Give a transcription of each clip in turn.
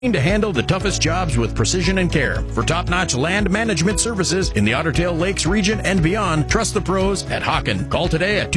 To handle the toughest jobs with precision and care. For top-notch land management services in the Otter Tail Lakes region and beyond, trust the pros at Hawken. Call today at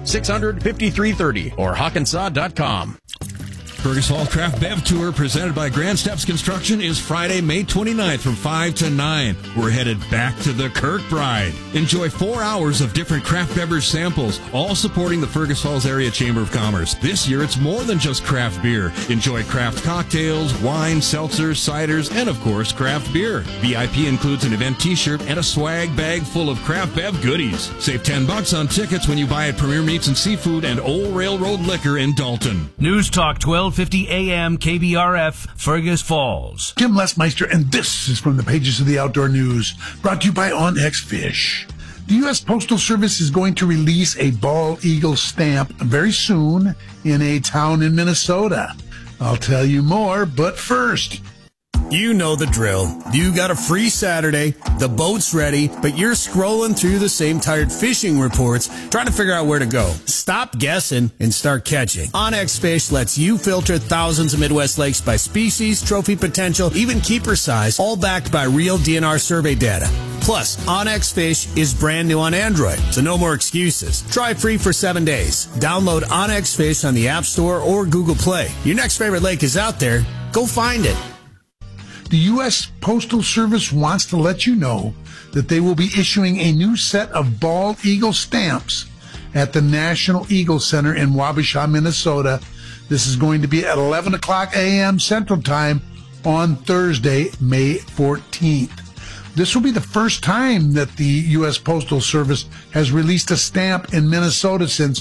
218-600-5330 or hawkensaw.com. Fergus Falls Craft Bev Tour, presented by Grand Steps Construction, is Friday, May 29th from 5 to 9. We're headed back to the Kirkbride. Enjoy 4 hours of different craft beverage samples, all supporting the Fergus Falls Area Chamber of Commerce. This year, it's more than just craft beer. Enjoy craft cocktails, wine, seltzers, ciders, and, of course, craft beer. VIP includes an event t-shirt and a swag bag full of craft bev goodies. Save $10 on tickets when you buy at Premier Meats and Seafood and Old Railroad Liquor in Dalton. News Talk 1250 AM KBRF, Fergus Falls. Jim Lesmeister, and this is from the pages of the Outdoor News, brought to you by OnX Fish. The U.S. Postal Service is going to release a bald eagle stamp very soon in a town in Minnesota. I'll tell you more, but first... You know the drill. You got a free Saturday, the boat's ready, but you're scrolling through the same tired fishing reports, trying to figure out where to go. Stop guessing and start catching. OnX Fish lets you filter thousands of Midwest lakes by species, trophy potential, even keeper size, all backed by real DNR survey data. Plus, OnX Fish is brand new on Android, so no more excuses. Try free for 7 days. Download OnX Fish on the App Store or Google Play. Your next favorite lake is out there. Go find it. The U.S. Postal Service wants to let you know that they will be issuing a new set of bald eagle stamps at the National Eagle Center in Wabasha, Minnesota. This is going to be at 11 o'clock a.m. Central Time on Thursday, May 14th. This will be the first time that the U.S. Postal Service has released a stamp in Minnesota since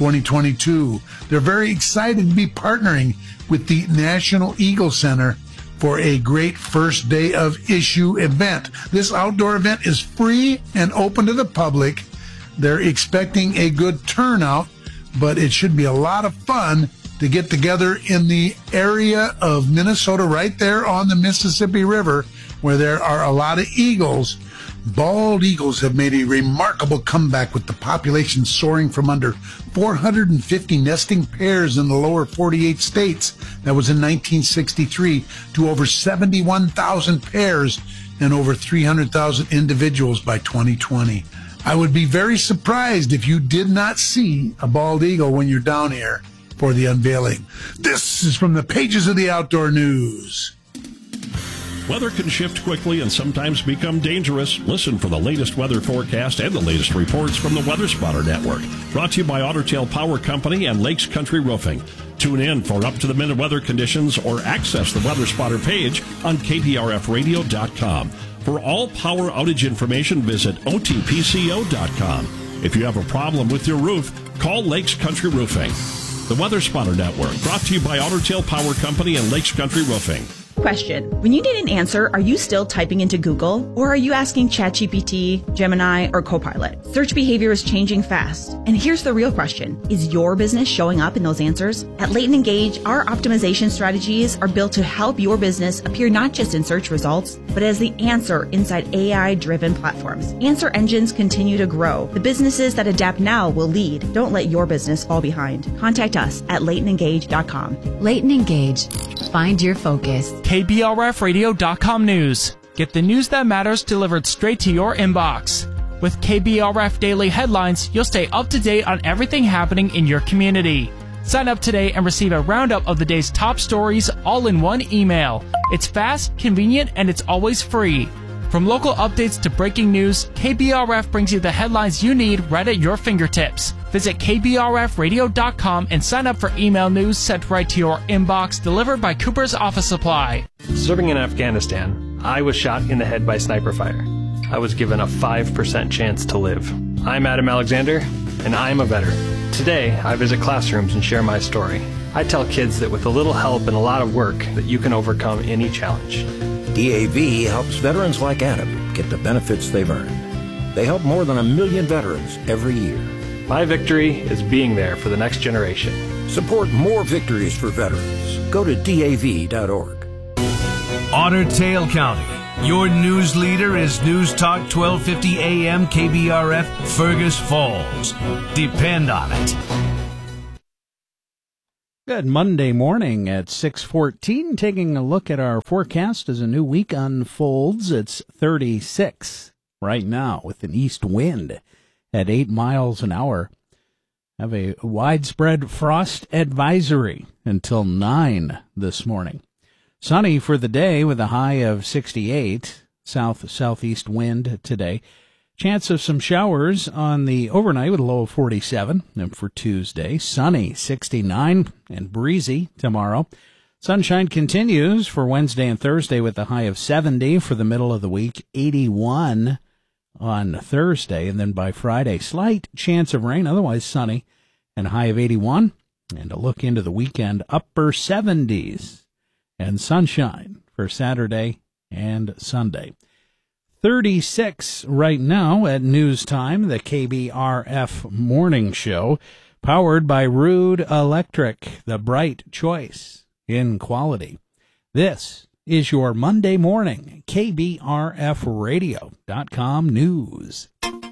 2022. They're very excited to be partnering with the National Eagle Center for a great first day of issue event. This outdoor event is free and open to the public. They're expecting a good turnout, but it should be a lot of fun to get together in the area of Minnesota right there on the Mississippi River, where there are a lot of eagles. Bald eagles have made a remarkable comeback, with the population soaring from under 450 nesting pairs in the lower 48 states, that was in 1963, to over 71,000 pairs and over 300,000 individuals by 2020. I would be very surprised if you did not see a bald eagle when you're down here for the unveiling. This is from the pages of the Outdoor News. Weather can shift quickly and sometimes become dangerous. Listen for the latest weather forecast and the latest reports from the Weather Spotter Network. Brought to you by Otter Tail Power Company and Lakes Country Roofing. Tune in for up-to-the-minute weather conditions or access the Weather Spotter page on kprfradio.com. For all power outage information, visit otpco.com. If you have a problem with your roof, call Lakes Country Roofing. The Weather Spotter Network, brought to you by Otter Tail Power Company and Lakes Country Roofing. Question. When you need an answer, are you still typing into Google? Or are you asking ChatGPT, Gemini, or Copilot? Search behavior is changing fast. And here's the real question. Is your business showing up in those answers? At Leighton Engage, our optimization strategies are built to help your business appear not just in search results, but as the answer inside AI-driven platforms. Answer engines continue to grow. The businesses that adapt now will lead. Don't let your business fall behind. Contact us at LeightonEngage.com. Leighton Engage. Find your focus. KBRFradio.com news. Get the news that matters delivered straight to your inbox. With KBRF Daily Headlines, you'll stay up to date on everything happening in your community. Sign up today and receive a roundup of the day's top stories all in one email. It's fast, convenient, and it's always free. From local updates to breaking news, KBRF brings you the headlines you need right at your fingertips. Visit kbrfradio.com and sign up for email news sent right to your inbox, delivered by Cooper's Office Supply. Serving in Afghanistan, I was shot in the head by sniper fire. I was given a 5% chance to live. I'm Adam Alexander, and I'm a veteran. Today, I visit classrooms and share my story. I tell kids that with a little help and a lot of work, that you can overcome any challenge. DAV helps veterans like Adam get the benefits they've earned. They help more than 1 million veterans every year. My victory is being there for the next generation. Support more victories for veterans. Go to DAV.org. Otter Tail County. Your news leader is News Talk 1250 AM KBRF, Fergus Falls. Depend on it. Good Monday morning at 6:14. Taking a look at our forecast as a new week unfolds. It's 36 right now with an east wind at 8 miles an hour. Have a widespread frost advisory until 9 this morning. Sunny for the day with a high of 68. Southeast wind today. Chance of some showers on the overnight with a low of 47. And for Tuesday, sunny 69 and breezy tomorrow. Sunshine continues for Wednesday and Thursday with a high of 70 for the middle of the week, 81 on Thursday. And then by Friday, slight chance of rain, otherwise sunny and a high of 81. And a look into the weekend, upper 70s and sunshine for Saturday and Sunday. 36 right now at news time, the KBRF morning show, powered by Ruud Electric, the bright choice in quality. This is your Monday morning KBRFradio.com news.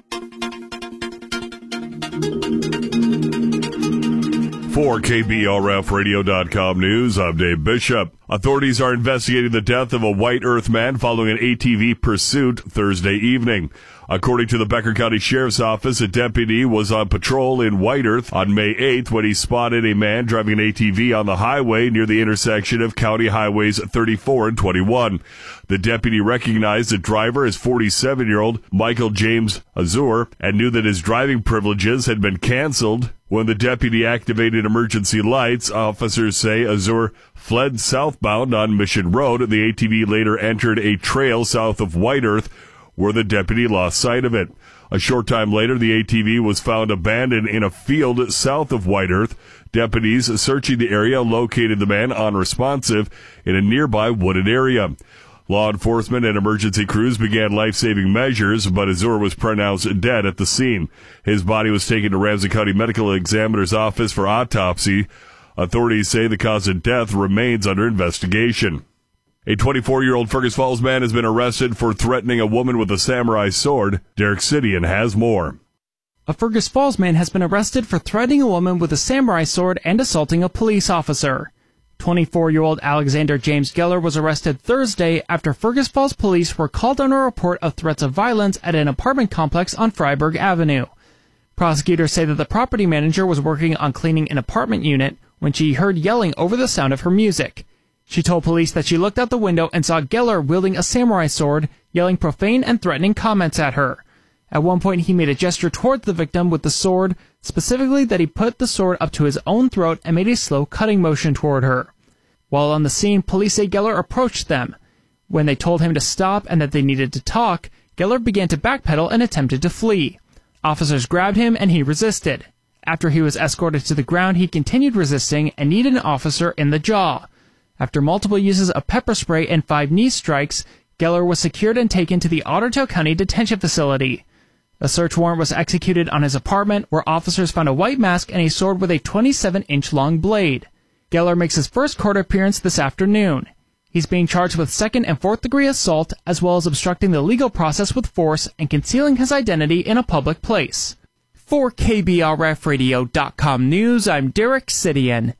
For KBRFradio.com news, I'm Dave Bishop. Authorities are investigating the death of a White Earth man following an ATV pursuit Thursday evening. According to the Becker County Sheriff's Office, a deputy was on patrol in White Earth on May 8th when he spotted a man driving an ATV on the highway near the intersection of County Highways 34 and 21. The deputy recognized the driver as 47-year-old Michael James Azur and knew that his driving privileges had been canceled. When the deputy activated emergency lights, officers say Azur fled southbound on Mission Road. The ATV later entered a trail south of White Earth, where the deputy lost sight of it. A short time later, the ATV was found abandoned in a field south of White Earth. Deputies searching the area located the man unresponsive in a nearby wooded area. Law enforcement and emergency crews began life-saving measures, but Azur was pronounced dead at the scene. His body was taken to Ramsey County Medical Examiner's office for autopsy. Authorities say the cause of death remains under investigation. A 24-year-old Fergus Falls man has been arrested for threatening a woman with a samurai sword. Derek Sidian has more. A Fergus Falls man has been arrested for threatening a woman with a samurai sword and assaulting a police officer. 24-year-old Alexander James Geller was arrested Thursday after Fergus Falls police were called on a report of threats of violence at an apartment complex on Freiburg Avenue. Prosecutors say that the property manager was working on cleaning an apartment unit when she heard yelling over the sound of her music. She told police that she looked out the window and saw Geller wielding a samurai sword, yelling profane and threatening comments at her. At one point, he made a gesture toward the victim with the sword, specifically that he put the sword up to his own throat and made a slow cutting motion toward her. While on the scene, police say Geller approached them. When they told him to stop and that they needed to talk, Geller began to backpedal and attempted to flee. Officers grabbed him and he resisted. After he was escorted to the ground, he continued resisting and kneed an officer in the jaw. After multiple uses of pepper spray and 5 knee strikes, Geller was secured and taken to the Otter Tail County Detention Facility. A search warrant was executed on his apartment, where officers found a white mask and a sword with a 27-inch long blade. Geller makes his first court appearance this afternoon. He's being charged with 2nd and 4th degree assault, as well as obstructing the legal process with force and concealing his identity in a public place. For KBRFradio.com news, I'm Derek Sidian.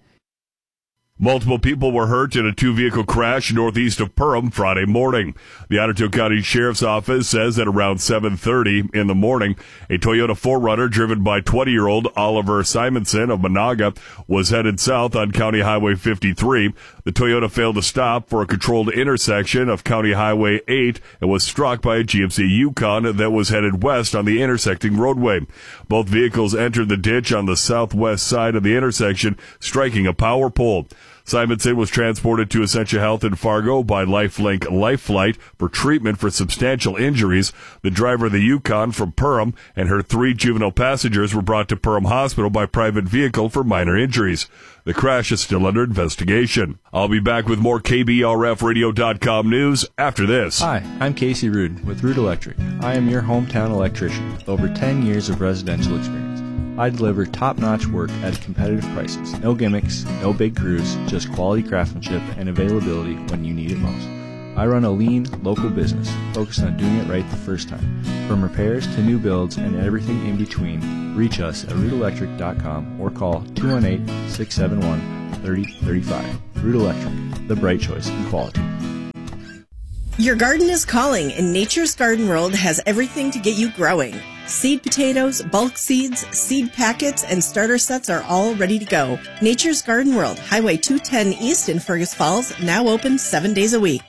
Multiple people were hurt in a 2-vehicle crash northeast of Perham Friday morning. The Otter Tail County Sheriff's Office says that around 7:30 in the morning, a Toyota 4Runner driven by 20-year-old Oliver Simonson of Monaga was headed south on County Highway 53. The Toyota failed to stop for a controlled intersection of County Highway 8 and was struck by a GMC Yukon that was headed west on the intersecting roadway. Both vehicles entered the ditch on the southwest side of the intersection, striking a power pole. Simonson was transported to Essentia Health in Fargo by LifeLink Life Flight for treatment for substantial injuries. The driver of the Yukon from Perham and her 3 juvenile passengers were brought to Perham Hospital by private vehicle for minor injuries. The crash is still under investigation. I'll be back with more KBRFradio.com news after this. Hi, I'm Casey Ruud with Ruud Electric. I am your hometown electrician with over 10 years of residential experience. I deliver top-notch work at competitive prices. No gimmicks, no big crews, just quality craftsmanship and availability when you need it most. I run a lean, local business focused on doing it right the first time. From repairs to new builds and everything in between, reach us at RuudElectric.com or call 218-671 3035. Root Electric, the bright choice in quality. Your garden is calling, and Nature's Garden World has everything to get you growing. Seed potatoes, bulk seeds, seed packets, and starter sets are all ready to go. Nature's Garden World, Highway 210 East in Fergus Falls, now open 7 days a week.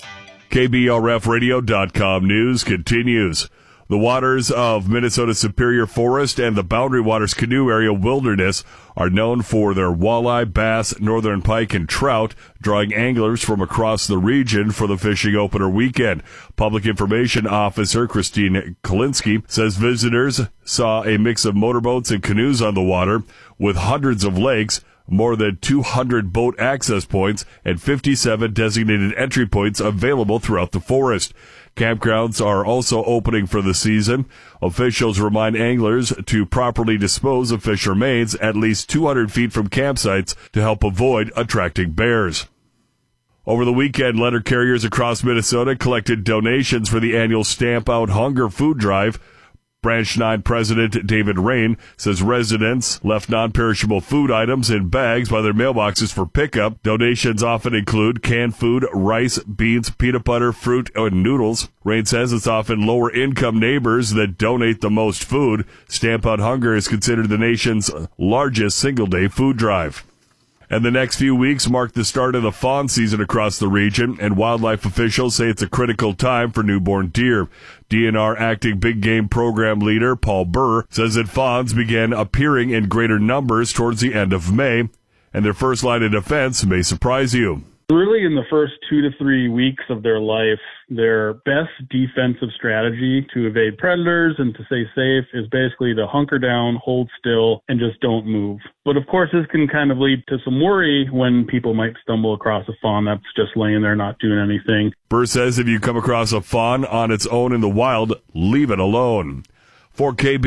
KBRFradio.com news continues. The waters of Minnesota's Superior Forest and the Boundary Waters Canoe Area Wilderness are known for their walleye, bass, northern pike, and trout, drawing anglers from across the region for the fishing opener weekend. Public Information Officer Christine Kalinsky says visitors saw a mix of motorboats and canoes on the water with hundreds of lakes, more than 200 boat access points, and 57 designated entry points available throughout the forest. Campgrounds are also opening for the season. Officials remind anglers to properly dispose of fish or remains at least 200 feet from campsites to help avoid attracting bears. Over the weekend, letter carriers across Minnesota collected donations for the annual Stamp Out Hunger food drive. Branch 9 President David Rain says residents left non-perishable food items in bags by their mailboxes for pickup. Donations often include canned food, rice, beans, peanut butter, fruit, and noodles. Rain says it's often lower-income neighbors that donate the most food. Stamp Out Hunger is considered the nation's largest single-day food drive. And the next few weeks mark the start of the fawn season across the region, and wildlife officials say it's a critical time for newborn deer. DNR Acting Big Game Program Leader Paul Burr says that fawns began appearing in greater numbers towards the end of May, and their first line of defense may surprise you. Really, in the first 2 to 3 weeks of their life, their best defensive strategy to evade predators and to stay safe is basically to hunker down, hold still, and just don't move. But of course, this can kind of lead to some worry when people might stumble across a fawn that's just laying there not doing anything. Burr says if you come across a fawn on its own in the wild, leave it alone. For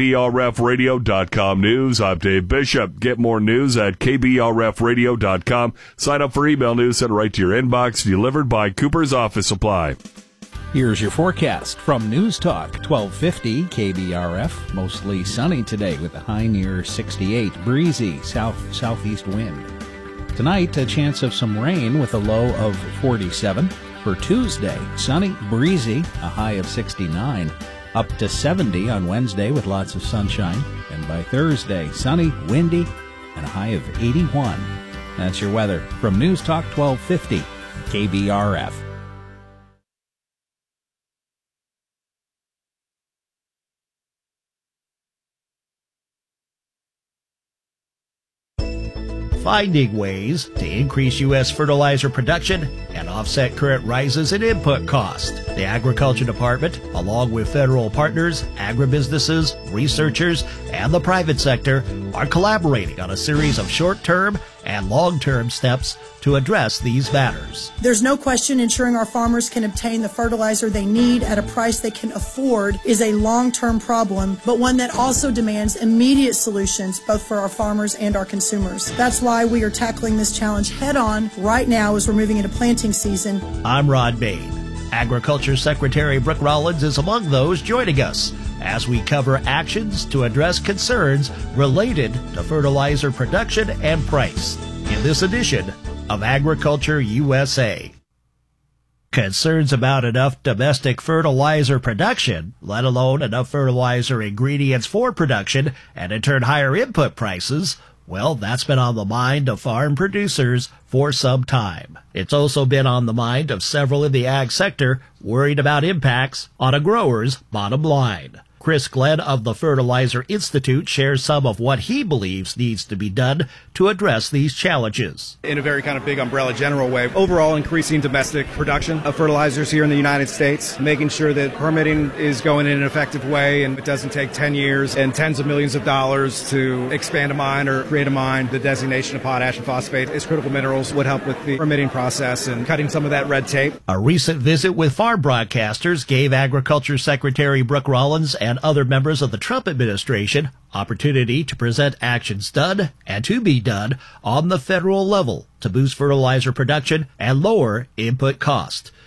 KBRFradio.com news, I'm Dave Bishop. Get more news at KBRFradio.com. Sign up for email news sent right to your inbox, delivered by Cooper's Office Supply. Here's your forecast from News Talk 1250 KBRF. Mostly sunny today with a high near 68. Breezy southeast wind. Tonight, a chance of some rain with a low of 47. For Tuesday, sunny, breezy, a high of 69. Up to 70 on Wednesday with lots of sunshine. And by Thursday, sunny, windy, and a high of 81. That's your weather from News Talk 1250 KBRF. Finding ways to increase U.S. fertilizer production and offset current rises in input cost. The Agriculture Department, along with federal partners, agribusinesses, researchers, and the private sector, are collaborating on a series of short-term and long-term steps to address these matters. There's no question ensuring our farmers can obtain the fertilizer they need at a price they can afford is a long-term problem, but one that also demands immediate solutions both for our farmers and our consumers. That's why we are tackling this challenge head-on right now as we're moving into planting season. I'm Rod Bain. Agriculture Secretary Brooke Rollins is among those joining us as we cover actions to address concerns related to fertilizer production and price in this edition of Agriculture USA. Concerns about enough domestic fertilizer production, let alone enough fertilizer ingredients for production, and in turn higher input prices, well, that's been on the mind of farm producers for some time. It's also been on the mind of several in the ag sector worried about impacts on a grower's bottom line. Chris Glenn of the Fertilizer Institute shares some of what he believes needs to be done to address these challenges. In a very kind of big umbrella general way, overall increasing domestic production of fertilizers here in the United States, making sure that permitting is going in an effective way and it doesn't take 10 years and tens of millions of dollars to expand a mine or create a mine. The designation of potash and phosphate as critical minerals would help with the permitting process and cutting some of that red tape. A recent visit with farm broadcasters gave Agriculture Secretary Brooke Rollins and other members of the Trump administration opportunity to present actions done and to be done on the federal level to boost fertilizer production and lower input cost.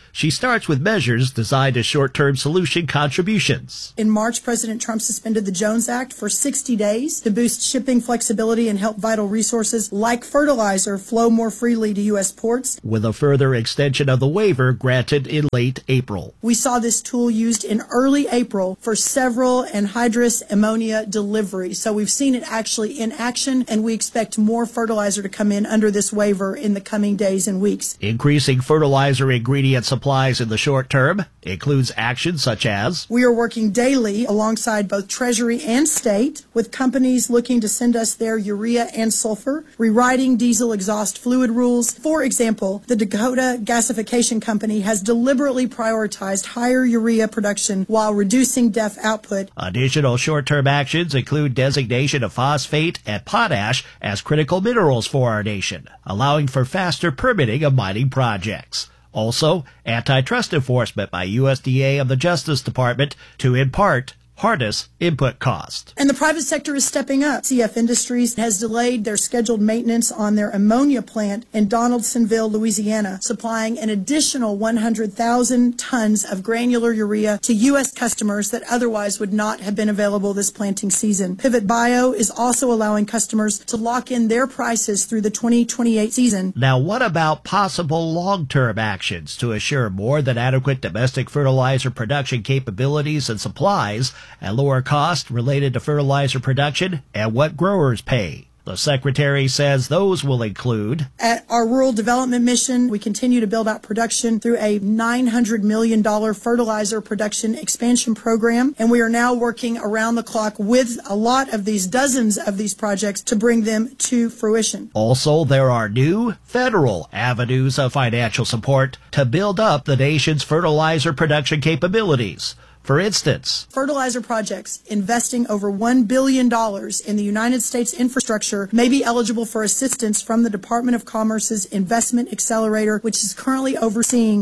She starts with measures designed as short-term solution contributions. In March, President Trump suspended the Jones Act for 60 days to boost shipping flexibility and help vital resources like fertilizer flow more freely to U.S. ports, with a further extension of the waiver granted in late April. We saw this tool used in early April for several anhydrous ammonia deliveries. So we've seen it actually in action, and we expect more fertilizer to come in under this waiver in the coming days and weeks. Increasing fertilizer ingredient supplies in the short term includes actions such as: we are working daily alongside both Treasury and state with companies looking to send us their urea and sulfur, rewriting diesel exhaust fluid rules. For example, the Dakota Gasification Company has deliberately prioritized higher urea production while reducing DEF output. Additional short-term actions include designation of phosphate and potash as critical minerals for our nation, allowing for faster permitting of mining projects. Also, antitrust enforcement by USDA and the Justice Department to, in part, harness input cost. And the private sector is stepping up. CF Industries has delayed their scheduled maintenance on their ammonia plant in Donaldsonville, Louisiana, supplying an additional 100,000 tons of granular urea to U.S. customers that otherwise would not have been available this planting season. Pivot Bio is also allowing customers to lock in their prices through the 2028 season. Now, what about possible long-term actions to assure more than adequate domestic fertilizer production capabilities and supplies and lower costs related to fertilizer production and what growers pay? The Secretary says those will include: at our Rural Development Mission, we continue to build out production through a $900 million fertilizer production expansion program, and we are now working around the clock with a lot of these, dozens of these projects, to bring them to fruition. Also, there are new federal avenues of financial support to build up the nation's fertilizer production capabilities. For instance, fertilizer projects investing over $1 billion in the United States infrastructure may be eligible for assistance from the Department of Commerce's Investment Accelerator, which is currently overseeing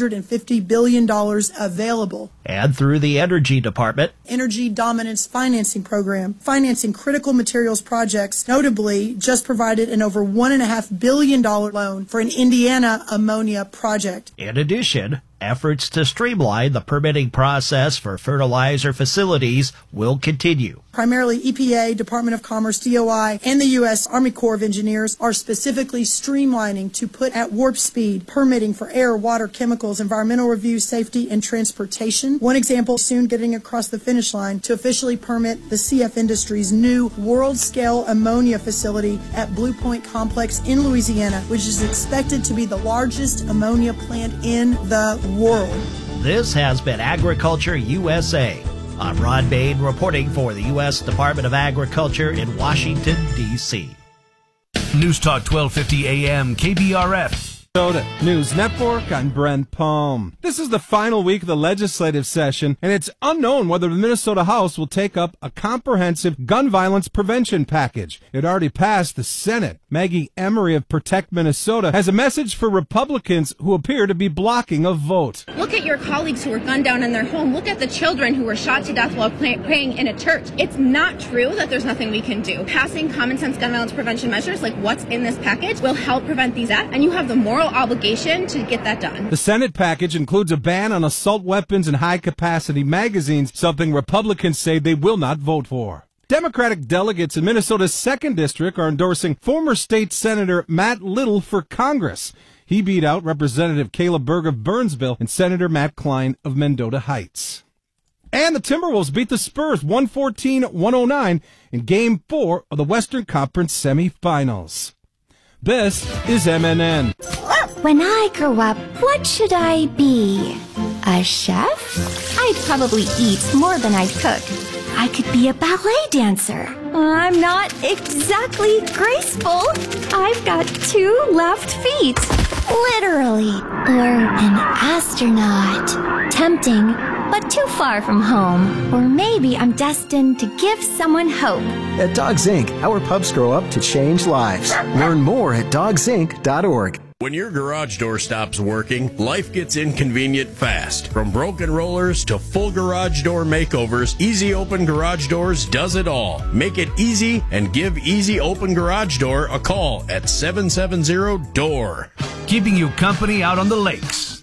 $750 billion available. And through the Energy Department, Energy Dominance Financing Program, financing critical materials projects, notably just provided an over $1.5 billion loan for an Indiana ammonia project. In addition, efforts to streamline the permitting process for fertilizer facilities will continue. Primarily EPA, Department of Commerce, DOI, and the U.S. Army Corps of Engineers are specifically streamlining to put at warp speed permitting for air, water, chemicals, environmental review, safety, and transportation. One example, soon getting across the finish line to officially permit the CF Industries' new world-scale ammonia facility at Blue Point Complex in Louisiana, which is expected to be the largest ammonia plant in the world. This has been Agriculture USA. I'm Ron Bain reporting for the U.S. Department of Agriculture in Washington, D.C. News Talk 1250 AM KBRF. News Network, I'm Brent Palm. This is the final week of the legislative session, and it's unknown whether the Minnesota House will take up a comprehensive gun violence prevention package. It already passed the Senate. Maggie Emery of Protect Minnesota has a message for Republicans who appear to be blocking a vote. Look at your colleagues who were gunned down in their home. Look at the children who were shot to death while praying in a church. It's not true that there's nothing we can do. Passing common sense gun violence prevention measures like what's in this package will help prevent these acts, and you have the moral obligation to get that done. The Senate package includes a ban on assault weapons and high-capacity magazines, something Republicans say they will not vote for. Democratic delegates in Minnesota's 2nd District are endorsing former state Senator Matt Little for Congress. He beat out Representative Caleb Berg of Burnsville and Senator Matt Klein of Mendota Heights. And the Timberwolves beat the Spurs 114-109 in Game 4 of the Western Conference semifinals. This is MNN. When I grow up, what should I be? A chef? I'd probably eat more than I'd cook. I could be a ballet dancer. I'm not exactly graceful. I've got 2 left feet. Literally. Or an astronaut. Tempting, but too far from home. Or maybe I'm destined to give someone hope. At Dogs Inc., our pups grow up to change lives. Learn more at dogsinc.org. When your garage door stops working, life gets inconvenient fast. From broken rollers to full garage door makeovers, Easy Open Garage Doors does it all. Make it easy and give Easy Open Garage Door a call at 770-DOOR. Keeping you company out on the lakes.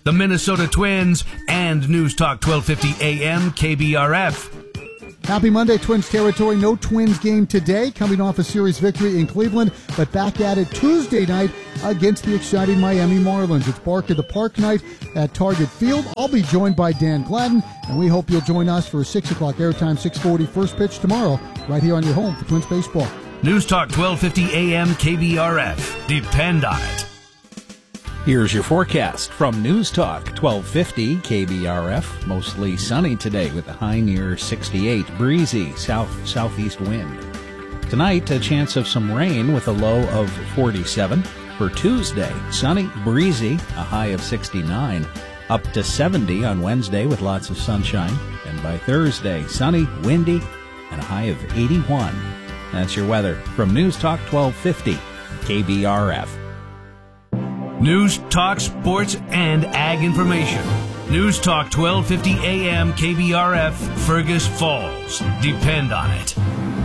the Minnesota Twins, and News Talk 1250 AM KBRF. Happy Monday, Twins territory. No Twins game today, coming off a series victory in Cleveland, but back at it Tuesday night against the exciting Miami Marlins. It's Bark at the Park night at Target Field. I'll be joined by Dan Gladden, and we hope you'll join us for a 6 o'clock airtime, 6:40 first pitch tomorrow, right here on your home for Twins baseball. News Talk 1250 AM KBRF. Depend on it. Here's your forecast from News Talk 1250 KBRF. Mostly sunny today with a high near 68. Breezy southeast wind. Tonight, a chance of some rain with a low of 47. For Tuesday, sunny, breezy, a high of 69. Up to 70 on Wednesday with lots of sunshine. And by Thursday, sunny, windy, and a high of 81. That's your weather from News Talk 1250 KBRF. News, talk, sports, and ag information. News Talk 1250 AM KBRF, Fergus Falls. Depend on it.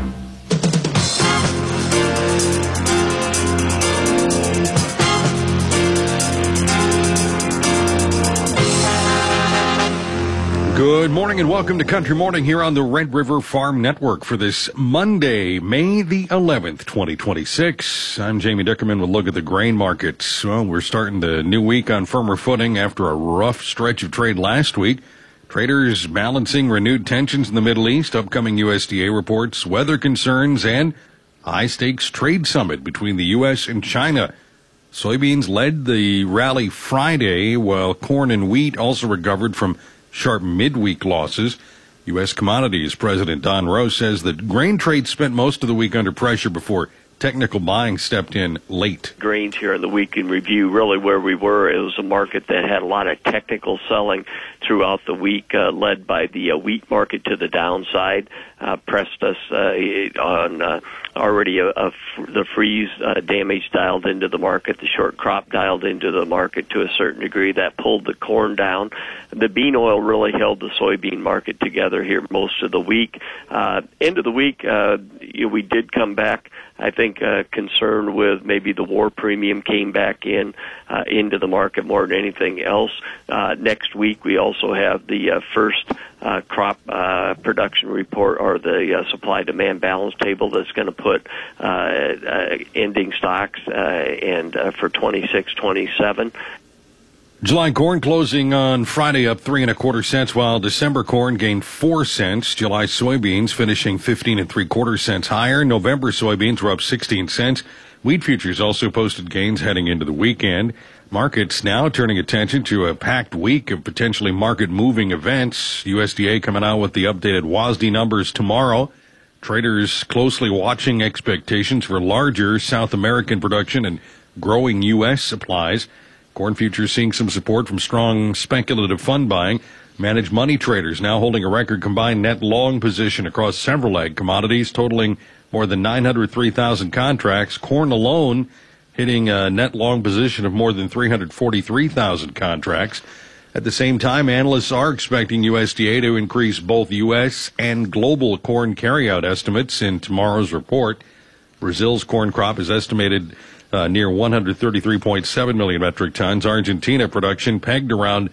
Good morning and welcome to Country Morning here on the Red River Farm Network for this Monday, May the 11th, 2026. I'm Jamie Dickerman with a look at the grain markets. Well, we're starting the new week on firmer footing after a rough stretch of trade last week. Traders balancing renewed tensions in the Middle East, upcoming USDA reports, weather concerns, and high-stakes trade summit between the U.S. and China. Soybeans led the rally Friday, while corn and wheat also recovered from sharp midweek losses. U.S. Commodities President Don Rose says that grain trade spent most of the week under pressure before technical buying stepped in late. Grains here in the week in review, really where we were, it was a market that had a lot of technical selling throughout the week, led by the wheat market to the downside, pressed us on already the freeze damage dialed into the market, the short crop dialed into the market to a certain degree. That pulled the corn down. The bean oil really held the soybean market together here most of the week. End of the week, we did come back, I think, concerned with maybe the war premium came back into the market more than anything else. Next week, we also have the first crop production report, or the supply-demand balance table that's going to put ending stocks and for 26-27. July corn closing on Friday up 3 1/4 cents, while December corn gained 4 cents. July soybeans finishing 15 3/4 cents higher. November soybeans were up 16 cents. Wheat futures also posted gains heading into the weekend. Markets now turning attention to a packed week of potentially market-moving events. USDA coming out with the updated WASDE numbers tomorrow. Traders closely watching expectations for larger South American production and growing U.S. supplies. Corn futures seeing some support from strong speculative fund buying. Managed money traders now holding a record combined net long position across several ag commodities, totaling more than 903,000 contracts. Corn alone hitting a net long position of more than 343,000 contracts. At the same time, analysts are expecting USDA to increase both U.S. and global corn carryout estimates in tomorrow's report. Brazil's corn crop is estimated near 133.7 million metric tons. Argentina production pegged around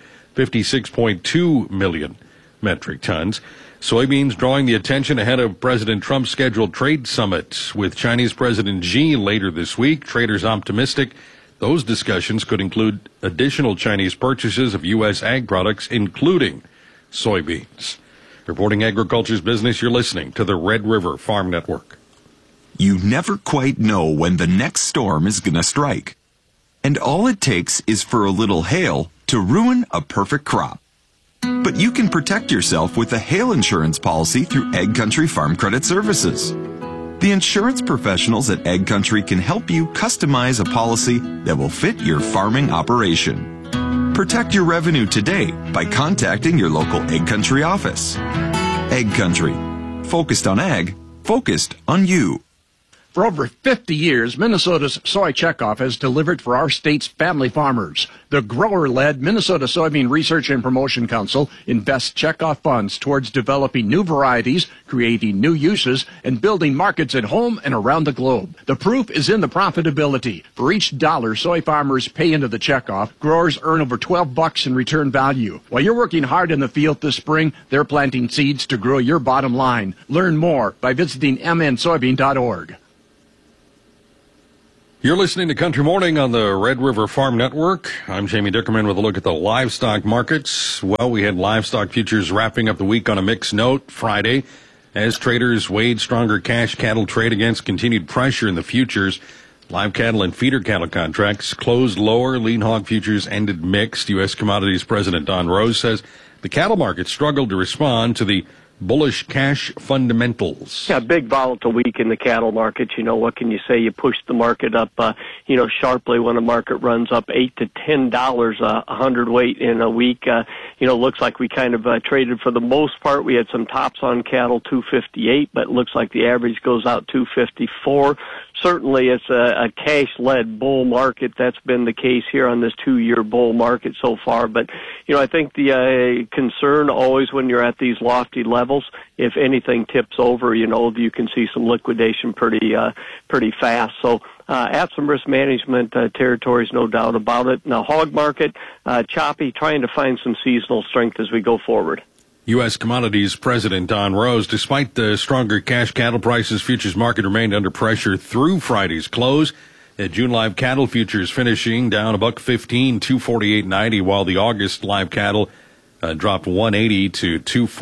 56.2 million metric tons. Soybeans drawing the attention ahead of President Trump's scheduled trade summit with Chinese President Xi later this week. Traders optimistic those discussions could include additional Chinese purchases of U.S. ag products, including soybeans. Reporting Agriculture's Business, you're listening to the Red River Farm Network. You never quite know when the next storm is going to strike. And all it takes is for a little hail to ruin a perfect crop. But you can protect yourself with a hail insurance policy through Ag Country Farm Credit Services. The insurance professionals at Ag Country can help you customize a policy that will fit your farming operation. Protect your revenue today by contacting your local Ag Country office. Ag Country. Focused on ag, focused on you. For over 50 years, Minnesota's Soy Checkoff has delivered for our state's family farmers. The grower-led Minnesota Soybean Research and Promotion Council invests checkoff funds towards developing new varieties, creating new uses, and building markets at home and around the globe. The proof is in the profitability. For each dollar soy farmers pay into the checkoff, growers earn over $12 in return value. While you're working hard in the field this spring, they're planting seeds to grow your bottom line. Learn more by visiting mnsoybean.org. You're listening to Country Morning on the Red River Farm Network. I'm Jamie Dickerman with a look at the livestock markets. Well, we had livestock futures wrapping up the week on a mixed note Friday as traders weighed stronger cash cattle trade against continued pressure in the futures. Live cattle and feeder cattle contracts closed lower. Lean hog futures ended mixed. U.S. Commodities President Don Rose says the cattle market struggled to respond to the bullish cash fundamentals. Yeah, big volatile week in the cattle market. You know, what can you say? You push the market up, sharply when the market runs up $8 to $10 a hundredweight in a week. Looks like we kind of traded for the most part. We had some tops on cattle, 258, but it looks like the average goes out 254. Certainly it's a cash-led bull market. That's been the case here on this 2-year bull market so far. But, I think the concern always when you're at these lofty levels, if anything tips over, you can see some liquidation pretty fast. So at some risk management territories, no doubt about it. Now, hog market, choppy, trying to find some seasonal strength as we go forward. U.S. Commodities President Don Rose, despite the stronger cash cattle prices, futures market remained under pressure through Friday's close. At June live cattle futures finishing down $1.15, 248.90, while the August live cattle dropped 180 to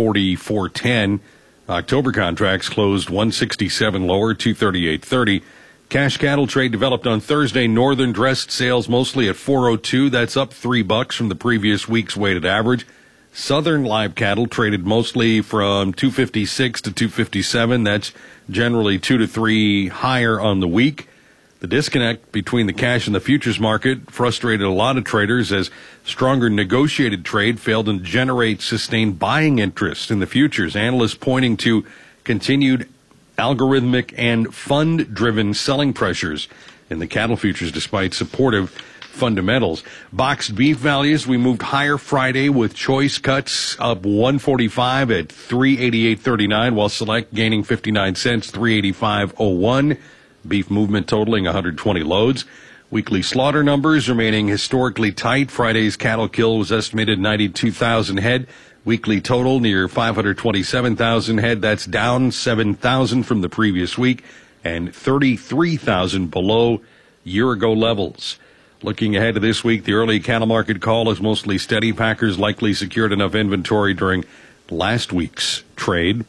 244.10. October contracts closed 167 lower, 238.30. Cash cattle trade developed on Thursday. Northern dressed sales mostly at 402. That's up $3 from the previous week's weighted average. Southern live cattle traded mostly from 256 to 257. That's generally 2 to 3 higher on the week. The disconnect between the cash and the futures market frustrated a lot of traders as stronger negotiated trade failed to generate sustained buying interest in the futures. Analysts pointing to continued algorithmic and fund-driven selling pressures in the cattle futures despite supportive fundamentals. Boxed beef values, we moved higher Friday with choice cuts up $1.45 at $388.39, while select gaining 59 cents, $385.01. Beef movement totaling 120 loads. Weekly slaughter numbers remaining historically tight. Friday's cattle kill was estimated 92,000 head. Weekly total near 527,000 head. That's down 7,000 from the previous week and 33,000 below year-ago levels. Looking ahead to this week, the early cattle market call is mostly steady. Packers likely secured enough inventory during last week's trade.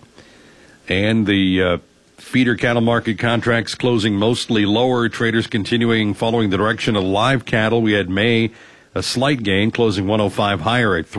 And the feeder cattle market contracts closing mostly lower. Traders continuing following the direction of live cattle. We had May a slight gain, closing 105 higher at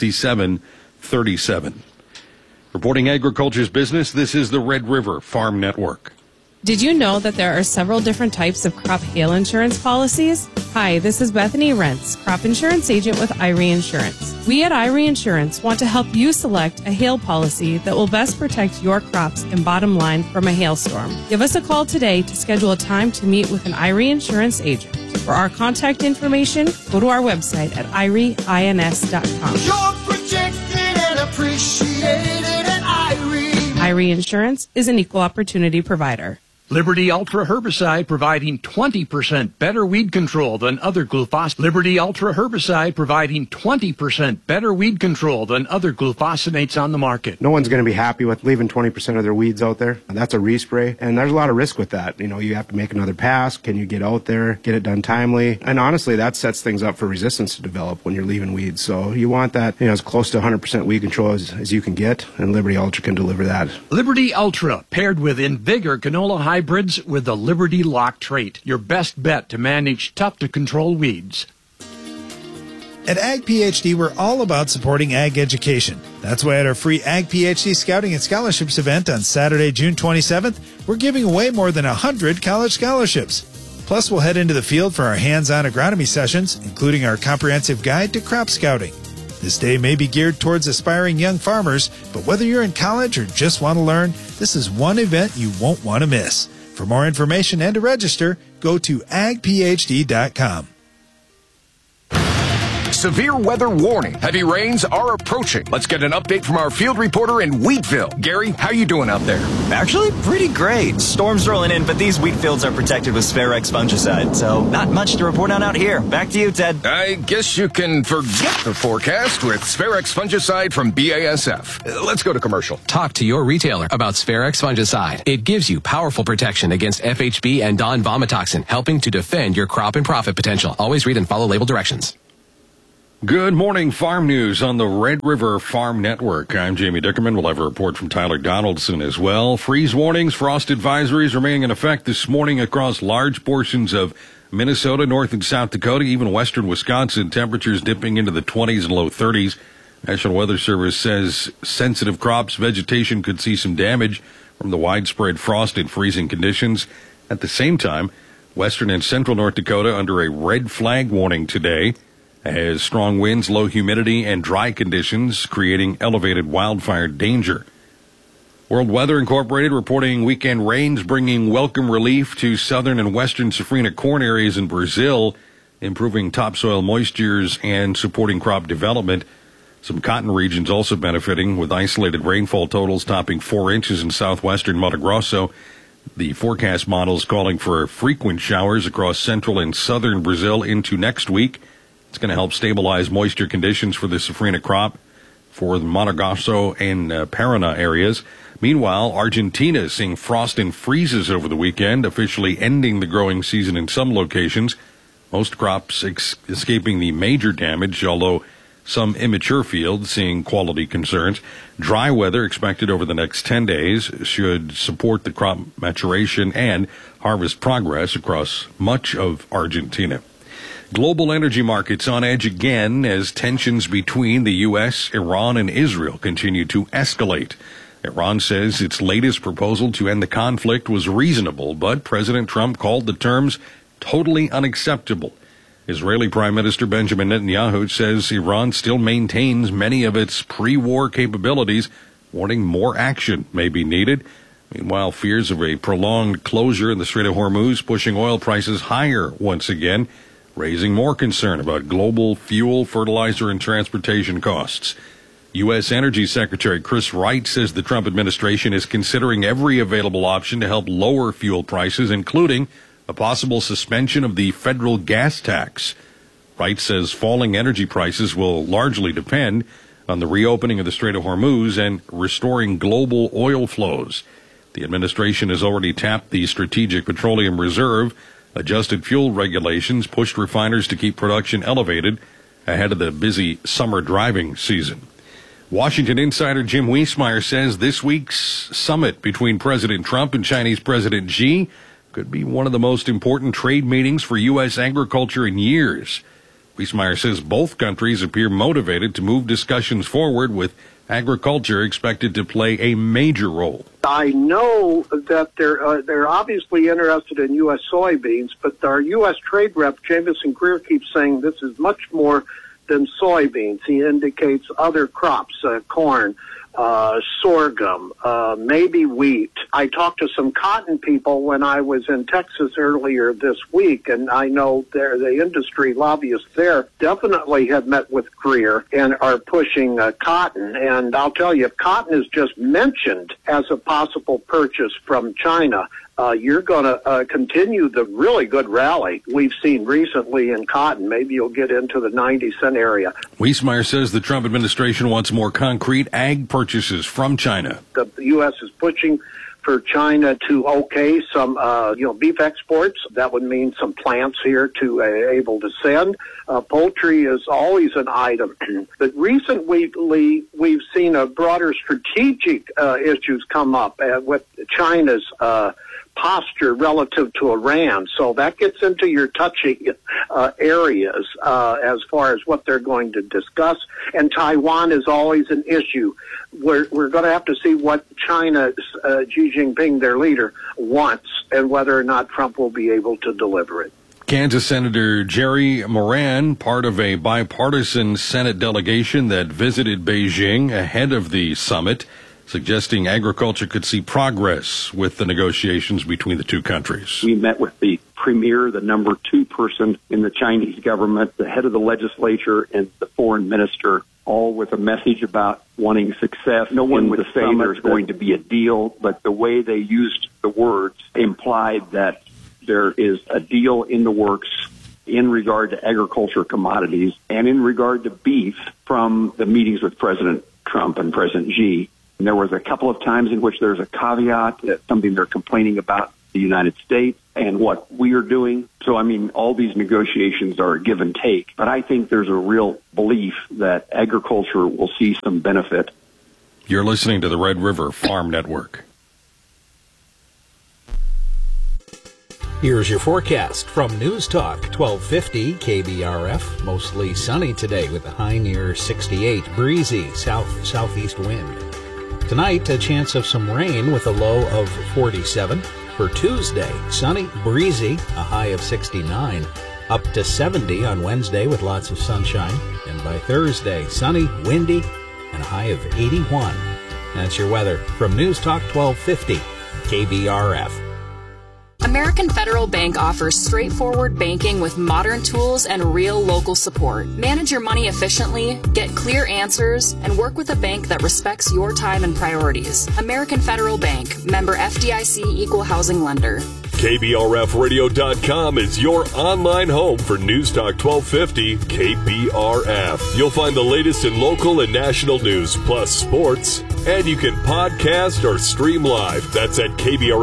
367.37. Reporting agriculture's business, this is the Red River Farm Network. Did you know that there are several different types of crop hail insurance policies? Hi, this is Bethany Rentz, crop insurance agent with Irie Insurance. We at Irie Insurance want to help you select a hail policy that will best protect your crops and bottom line from a hailstorm. Give us a call today to schedule a time to meet with an Irie Insurance agent. For our contact information, go to our website at irieins.com. You're protected and appreciated at Irie. Irie Insurance is an equal opportunity provider. Liberty Ultra Herbicide providing 20% better weed control than other glufosinate. Liberty Ultra Herbicide providing 20% better weed control than other glufosinates on the market. No one's going to be happy with leaving 20% of their weeds out there. That's a respray, and there's a lot of risk with that. You have to make another pass. Can you get out there, get it done timely? And honestly, that sets things up for resistance to develop when you're leaving weeds. So you want that, as close to 100% weed control as you can get, and Liberty Ultra can deliver that. Liberty Ultra, paired with InVigor canola hybrids with the Liberty Lock trait. Your best bet to manage tough-to-control weeds. At Ag PhD, we're all about supporting ag education. That's why at our free Ag PhD Scouting and Scholarships event on Saturday, June 27th, we're giving away more than 100 college scholarships. Plus, we'll head into the field for our hands-on agronomy sessions, including our comprehensive guide to crop scouting. This day may be geared towards aspiring young farmers, but whether you're in college or just want to learn, this is one event you won't want to miss. For more information and to register, go to agphd.com. Severe weather warning. Heavy rains are approaching. Let's get an update from our field reporter in Wheatville. Gary, how you doing out there? Actually, pretty great. Storms rolling in, but these wheat fields are protected with Spharex fungicide, so not much to report on out here. Back to you, Ted. I guess you can forget the forecast with Spharex fungicide from BASF. Let's go to commercial. Talk to your retailer about Spharex fungicide. It gives you powerful protection against FHB and Don vomitoxin, helping to defend your crop and profit potential. Always read and follow label directions. Good morning, Farm News on the Red River Farm Network. I'm Jamie Dickerman. We'll have a report from Tyler Donaldson as well. Freeze warnings, frost advisories remaining in effect this morning across large portions of Minnesota, North and South Dakota, even western Wisconsin. Temperatures dipping into the 20s and low 30s. National Weather Service says sensitive crops, vegetation could see some damage from the widespread frost and freezing conditions. At the same time, western and central North Dakota under a red flag warning today, as strong winds, low humidity, and dry conditions creating elevated wildfire danger. World Weather Incorporated reporting weekend rains bringing welcome relief to southern and western safrinha corn areas in Brazil, improving topsoil moistures and supporting crop development. Some cotton regions also benefiting with isolated rainfall totals topping 4 inches in southwestern Mato Grosso. The forecast models calling for frequent showers across central and southern Brazil into next week. It's going to help stabilize moisture conditions for the safrinha crop for the Mato Grosso and Paraná areas. Meanwhile, Argentina is seeing frost and freezes over the weekend, officially ending the growing season in some locations. Most crops escaping the major damage, although some immature fields seeing quality concerns. Dry weather expected over the next 10 days should support the crop maturation and harvest progress across much of Argentina. Global energy markets on edge again as tensions between the U.S., Iran, and Israel continue to escalate. Iran says its latest proposal to end the conflict was reasonable, but President Trump called the terms totally unacceptable. Israeli Prime Minister Benjamin Netanyahu says Iran still maintains many of its pre-war capabilities, warning more action may be needed. Meanwhile, fears of a prolonged closure in the Strait of Hormuz pushing oil prices higher once again, raising more concern about global fuel, fertilizer, and transportation costs. U.S. Energy Secretary Chris Wright says the Trump administration is considering every available option to help lower fuel prices, including a possible suspension of the federal gas tax. Wright says falling energy prices will largely depend on the reopening of the Strait of Hormuz and restoring global oil flows. The administration has already tapped the Strategic Petroleum Reserve. Adjusted fuel regulations pushed refiners to keep production elevated ahead of the busy summer driving season. Washington insider Jim Wiesmeyer says this week's summit between President Trump and Chinese President Xi could be one of the most important trade meetings for U.S. agriculture in years. Wiesmeyer says both countries appear motivated to move discussions forward, with agriculture expected to play a major role. I know that they're obviously interested in U.S. soybeans, but our U.S. trade rep, Jamison Greer, keeps saying this is much more than soybeans. He indicates other crops, corn, sorghum, maybe wheat. I talked to some cotton people when I was in Texas earlier this week, and I know the industry lobbyists there definitely have met with Greer and are pushing cotton. And I'll tell you, if cotton is just mentioned as a possible purchase from China, you're going to continue the really good rally we've seen recently in cotton. Maybe you'll get into the 90-cent area. Wiesmeyer says the Trump administration wants more concrete ag purchases from China. The U.S. is pushing for China to okay some, beef exports. That would mean some plants here to able to send. Poultry is always an item. But recently, we've seen a broader strategic issues come up with China's posture relative to Iran. So that gets into your touchy areas as far as what they're going to discuss. And Taiwan is always an issue. We're going to have to see what China's Xi Jinping, their leader, wants, and whether or not Trump will be able to deliver it. Kansas Senator Jerry Moran, part of a bipartisan Senate delegation that visited Beijing ahead of the summit, suggesting agriculture could see progress with the negotiations between the two countries. We met with the premier, the number 2 person in the Chinese government, the head of the legislature, and the foreign minister, all with a message about wanting success. No one would say there's going to be a deal, but the way they used the words implied that there is a deal in the works in regard to agriculture commodities and in regard to beef from the meetings with President Trump and President Xi. And there was a couple of times in which there's a caveat, that something they're complaining about the United States and what we are doing. So, I mean, all these negotiations are a give and take. But I think there's a real belief that agriculture will see some benefit. You're listening to the Red River Farm Network. Here's your forecast from News Talk 1250 KBRF. Mostly sunny today with a high near 68. Breezy southeast wind. Tonight, a chance of some rain with a low of 47. For Tuesday, sunny, breezy, a high of 69. Up to 70 on Wednesday with lots of sunshine. And by Thursday, sunny, windy, and a high of 81. That's your weather from News Talk 1250 KBRF. American Federal Bank offers straightforward banking with modern tools and real local support. Manage your money efficiently, get clear answers, and work with a bank that respects your time and priorities. American Federal Bank, member FDIC, equal housing lender. KBRFradio.com is your online home for News Talk 1250 KBRF. You'll find the latest in local and national news, plus sports, and you can podcast or stream live. That's at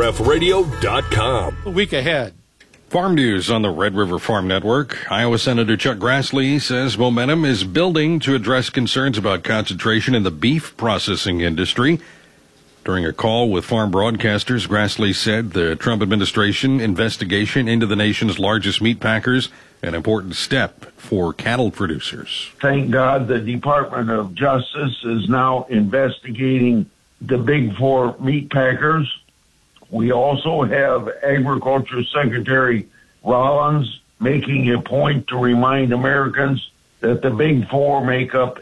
KBRFradio.com. A week ahead. Farm news on the Red River Farm Network. Iowa Senator Chuck Grassley says momentum is building to address concerns about concentration in the beef processing industry. During a call with farm broadcasters, Grassley said the Trump administration investigation into the nation's largest meat packers an important step for cattle producers. Thank God the Department of Justice is now investigating the big 4 meat packers. We also have Agriculture Secretary Rollins making a point to remind Americans that the big 4 make up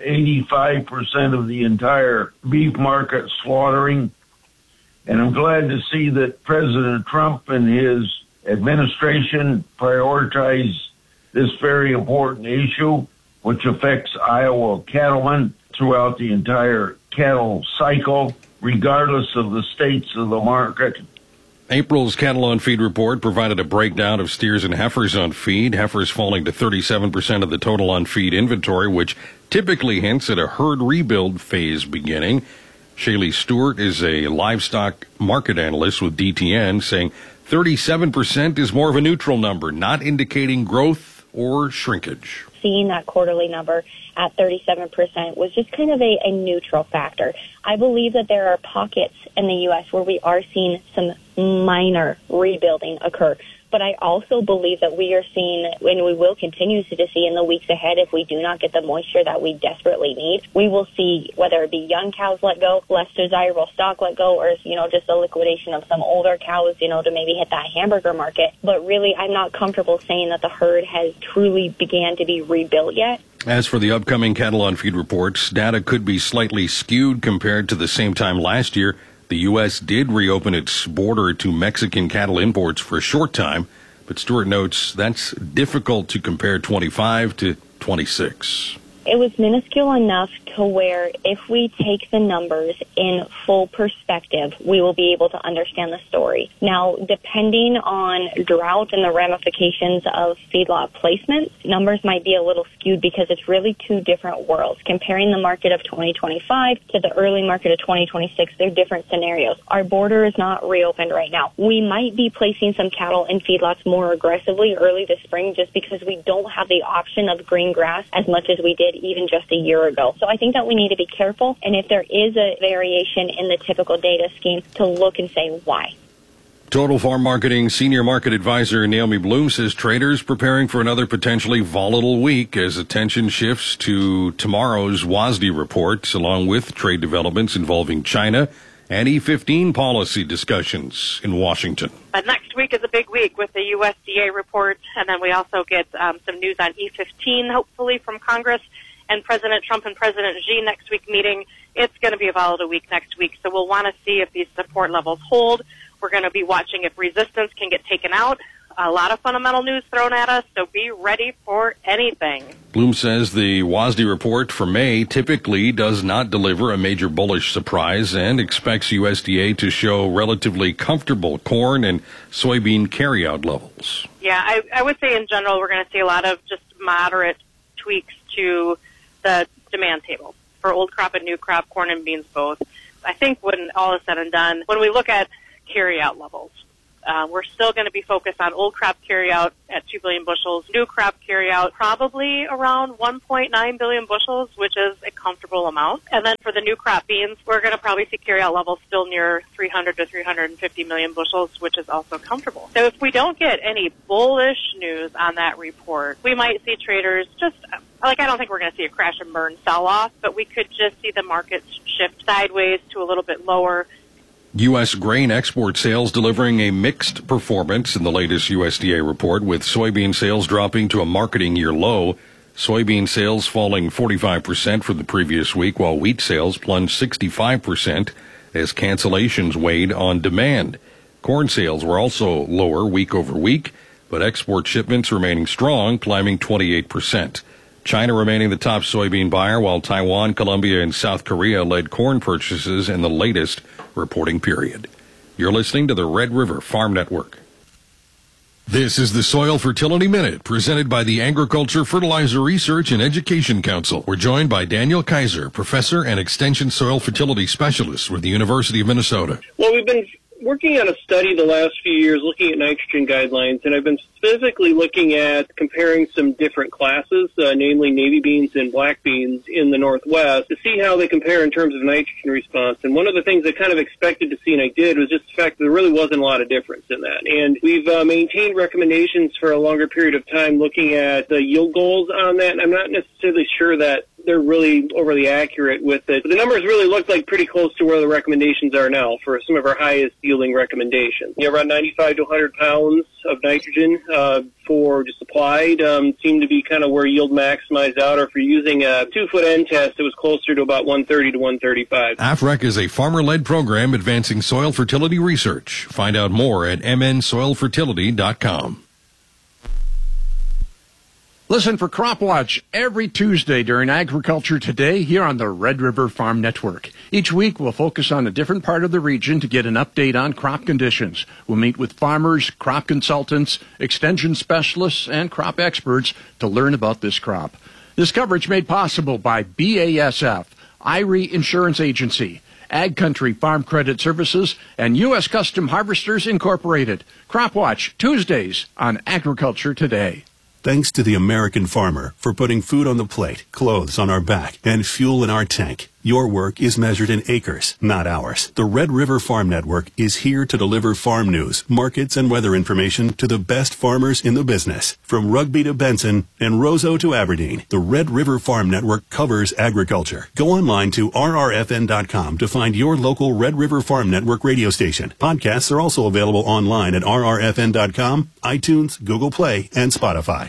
85% of the entire beef market slaughtering. And I'm glad to see that President Trump and his administration prioritize this very important issue, which affects Iowa cattlemen throughout the entire cattle cycle, regardless of the states of the market. April's Cattle on Feed report provided a breakdown of steers and heifers on feed, heifers falling to 37% of the total on feed inventory, which typically hints at a herd rebuild phase beginning. Shaylee Stewart is a livestock market analyst with DTN, saying 37% is more of a neutral number, not indicating growth or shrinkage. Seeing that quarterly number at 37% was just kind of a neutral factor. I believe that there are pockets in the U.S. where we are seeing some minor rebuilding occur. But I also believe that we are seeing, and we will continue to see in the weeks ahead, if we do not get the moisture that we desperately need, we will see whether it be young cows let go, less desirable stock let go, or, just the liquidation of some older cows, to maybe hit that hamburger market. But really, I'm not comfortable saying that the herd has truly began to be rebuilt yet. As for the upcoming Cattle on Feed reports, data could be slightly skewed compared to the same time last year. The U.S. did reopen its border to Mexican cattle imports for a short time, but Stewart notes that's difficult to compare 25 to 26. It was minuscule enough to where if we take the numbers in full perspective, we will be able to understand the story. Now, depending on drought and the ramifications of feedlot placements, numbers might be a little skewed because it's really two different worlds. Comparing the market of 2025 to the early market of 2026, they're different scenarios. Our border is not reopened right now. We might be placing some cattle in feedlots more aggressively early this spring just because we don't have the option of green grass as much as we did even just a year ago. So I think that we need to be careful, and if there is a variation in the typical data scheme, to look and say why. Total Farm Marketing Senior Market Advisor Naomi Bloom says traders preparing for another potentially volatile week as attention shifts to tomorrow's WASDE reports, along with trade developments involving China and E15 policy discussions in Washington. Next week is a big week with the USDA report, and then we also get some news on E15, hopefully, from Congress, and President Trump and President Xi next week meeting it's going to be a volatile week next week. So we'll want to see if these support levels hold. We're going to be watching if resistance can get taken out. A lot of fundamental news thrown at us, so be ready for anything. Bloom says the WASDE report for May typically does not deliver a major bullish surprise and expects USDA to show relatively comfortable corn and soybean carryout levels. Yeah, I would say in general we're going to see a lot of just moderate tweaks to the demand table for old crop and new crop, corn and beans both. I think when all is said and done, when we look at carryout levels, we're still going to be focused on old crop carryout at 2 billion bushels, new crop carryout probably around 1.9 billion bushels, which is a comfortable amount. And then for the new crop beans, we're going to probably see carryout levels still near 300 to 350 million bushels, which is also comfortable. So if we don't get any bullish news on that report, we might see traders just, I don't think we're going to see a crash and burn sell-off, but we could just see the markets shift sideways to a little bit lower. U.S. grain export sales delivering a mixed performance in the latest USDA report, with soybean sales dropping to a marketing year low. Soybean sales falling 45% from the previous week, while wheat sales plunged 65% as cancellations weighed on demand. Corn sales were also lower week over week, but export shipments remaining strong, climbing 28%. China remaining the top soybean buyer, while Taiwan, Colombia, and South Korea led corn purchases in the latest reporting period. You're listening to the Red River Farm Network. This is the Soil Fertility Minute, presented by the Agriculture, Fertilizer Research and Education Council. We're joined by Daniel Kaiser, professor and extension soil fertility specialist with the University of Minnesota. Well, we've been working on a study the last few years looking at nitrogen guidelines, and I've been specifically looking at comparing some different classes, namely navy beans and black beans in the Northwest, to see how they compare in terms of nitrogen response. And one of the things I kind of expected to see, and I did, was just the fact that there really wasn't a lot of difference in that. And we've maintained recommendations for a longer period of time looking at the yield goals on that, and I'm not necessarily sure that they're really overly accurate with it. But the numbers really look like pretty close to where the recommendations are now for some of our highest yielding recommendations. Around 95 to 100 pounds of nitrogen for just applied seemed to be kind of where yield maximized out. Or if you're using a 2-foot end test, it was closer to about 130 to 135. AFREC is a farmer-led program advancing soil fertility research. Find out more at mnsoilfertility.com. Listen for Crop Watch every Tuesday during Agriculture Today here on the Red River Farm Network. Each week we'll focus on a different part of the region to get an update on crop conditions. We'll meet with farmers, crop consultants, extension specialists, and crop experts to learn about this crop. This coverage made possible by BASF, IRI Insurance Agency, Ag Country Farm Credit Services, and U.S. Custom Harvesters Incorporated. Crop Watch Tuesdays on Agriculture Today. Thanks to the American farmer for putting food on the plate, clothes on our back, and fuel in our tank. Your work is measured in acres, not hours. The Red River Farm Network is here to deliver farm news, markets, and weather information to the best farmers in the business. From Rugby to Benson and Roseau to Aberdeen, the Red River Farm Network covers agriculture. Go online to rrfn.com to find your local Red River Farm Network radio station. Podcasts are also available online at rrfn.com, iTunes, Google Play, and Spotify.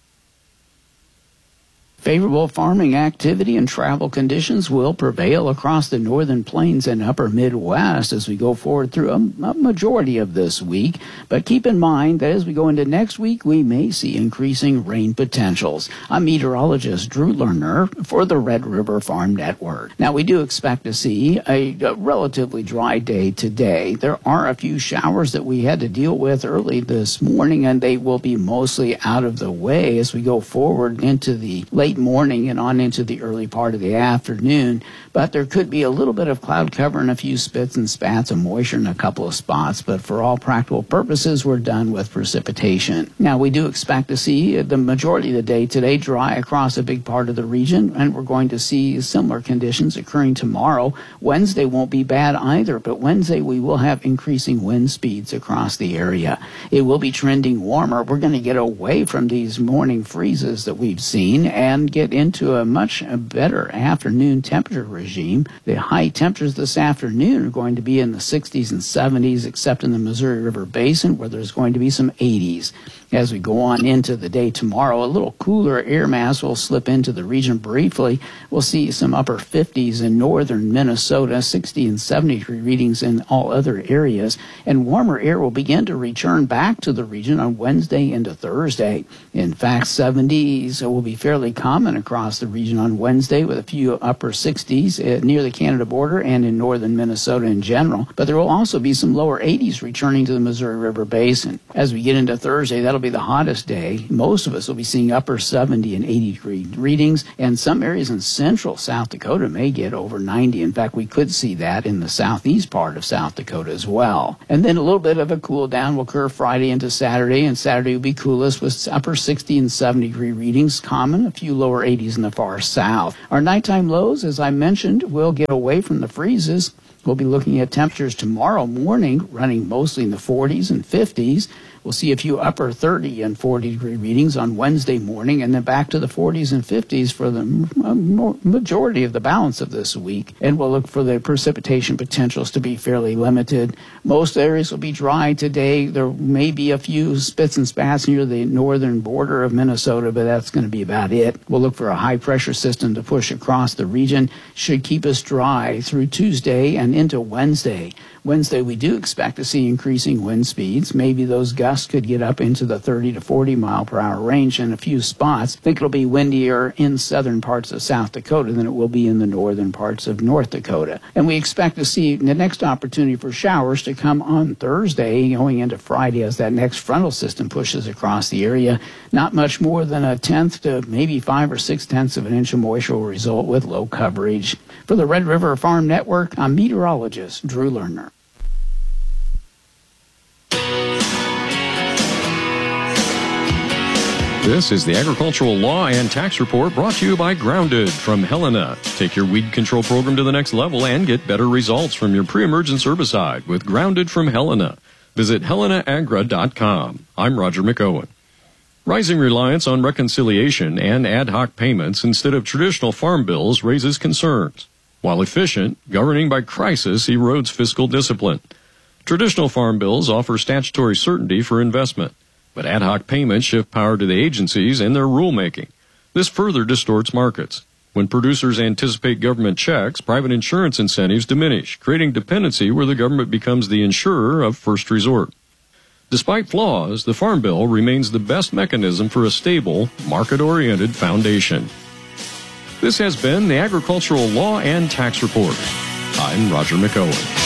Favorable farming activity and travel conditions will prevail across the northern plains and upper Midwest as we go forward through a majority of this week. But keep in mind that as we go into next week, we may see increasing rain potentials. I'm meteorologist Drew Lerner for the Red River Farm Network. Now, we do expect to see a relatively dry day today. There are a few showers that we had to deal with early this morning, and they will be mostly out of the way as we go forward into the late morning and on into the early part of the afternoon. But there could be a little bit of cloud cover and a few spits and spats of moisture in a couple of spots. But for all practical purposes, we're done with precipitation. Now, we do expect to see the majority of the day today dry across a big part of the region, and we're going to see similar conditions occurring tomorrow. Wednesday won't be bad either, but Wednesday we will have increasing wind speeds across the area. It will be trending warmer. We're going to get away from these morning freezes that we've seen and get into a much better afternoon temperature regime. The high temperatures this afternoon are going to be in the 60s and 70s, except in the Missouri River Basin, where there's going to be some 80s. As we go on into the day tomorrow, a little cooler air mass will slip into the region briefly. We'll see some upper 50s in northern Minnesota, 60 and 70 degree readings in all other areas, and warmer air will begin to return back to the region on Wednesday into Thursday. In fact, 70s will be fairly common across the region on Wednesday, with a few upper 60s near the Canada border and in northern Minnesota in general. But there will also be some lower 80s returning to the Missouri River Basin. As we get into Thursday, that'll be the hottest day. Most of us will be seeing upper 70 and 80 degree readings, and some areas in central South Dakota may get over 90. In fact, we could see that in the southeast part of South Dakota as well. And then a little bit of a cool down will occur Friday into Saturday, and Saturday will be coolest with upper 60 and 70 degree readings common, a few lower 80s in the far south. Our nighttime lows, as I mentioned, will get away from the freezes. We'll be looking at temperatures tomorrow morning running mostly in the 40s and 50s. We'll see a few upper 30 and 40 degree readings on Wednesday morning, and then back to the 40s and 50s for the majority of the balance of this week. And we'll look for the precipitation potentials to be fairly limited. Most areas will be dry today. There may be a few spits and spats near the northern border of Minnesota, but that's going to be about it. We'll look for a high pressure system to push across the region. Should keep us dry through Tuesday and into Wednesday. Wednesday, we do expect to see increasing wind speeds. Maybe those gusts could get up into the 30 to 40 mile per hour range in a few spots. I think it'll be windier in southern parts of South Dakota than it will be in the northern parts of North Dakota. And we expect to see the next opportunity for showers to come on Thursday, going into Friday as that next frontal system pushes across the area. Not much more than a tenth to maybe 5 or 6 tenths of an inch of moisture will result with low coverage. For the Red River Farm Network, I'm meteorologist Drew Lerner. This is the Agricultural Law and Tax Report brought to you by Grounded from Helena. Take your weed control program to the next level and get better results from your pre-emergence herbicide with Grounded from Helena. Visit helenaagra.com. I'm Roger McOwen. Rising reliance on reconciliation and ad hoc payments instead of traditional farm bills raises concerns. While efficient, governing by crisis erodes fiscal discipline. Traditional farm bills offer statutory certainty for investment, but ad hoc payments shift power to the agencies and their rulemaking. This further distorts markets. When producers anticipate government checks, private insurance incentives diminish, creating dependency where the government becomes the insurer of first resort. Despite flaws, the Farm Bill remains the best mechanism for a stable, market-oriented foundation. This has been the Agricultural Law and Tax Report. I'm Roger McOwen.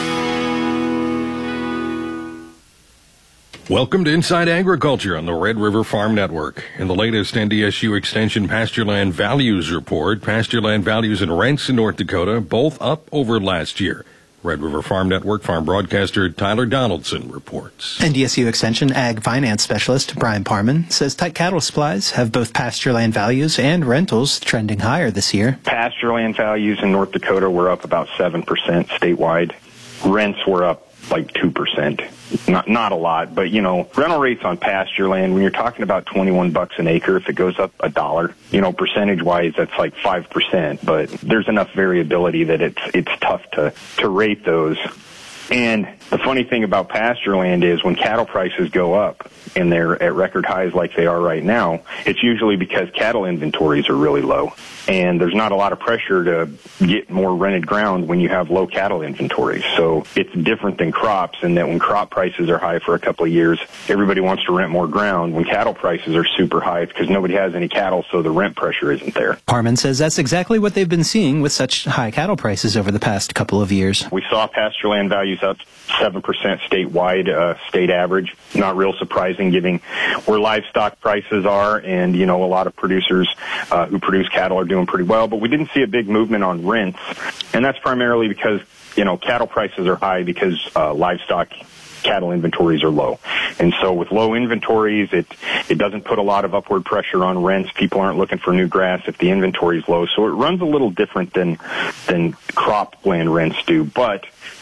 Welcome to Inside Agriculture on the Red River Farm Network. In the latest NDSU Extension Pastureland Values Report, pastureland values and rents in North Dakota both up over last year. Red River Farm Network farm broadcaster Tyler Donaldson reports. NDSU Extension Ag Finance Specialist Brian Parman says tight cattle supplies have both pastureland values and rentals trending higher this year. Pastureland values in North Dakota were up about 7% statewide. Rents were up like 2%. Not a lot, but, rental rates on pasture land, when you're talking about $21 an acre, if it goes up $1, percentage-wise, that's like 5%, but there's enough variability that it's tough to rate those. And the funny thing about pasture land is when cattle prices go up and they're at record highs like they are right now, it's usually because cattle inventories are really low. And there's not a lot of pressure to get more rented ground when you have low cattle inventories. So it's different than crops in that when crop prices are high for a couple of years, everybody wants to rent more ground. When cattle prices are super high, it's because nobody has any cattle, so the rent pressure isn't there. Parman says that's exactly what they've been seeing with such high cattle prices over the past couple of years. We saw pasture land values up 7% statewide, state average. Not real surprising given where livestock prices are, and, a lot of producers who produce cattle are doing pretty well, but we didn't see a big movement on rents, and that's primarily because, cattle prices are high because livestock cattle inventories are low. And so with low inventories, it doesn't put a lot of upward pressure on rents. People aren't looking for new grass if the inventory is low. So it runs a little different than crop land rents do. But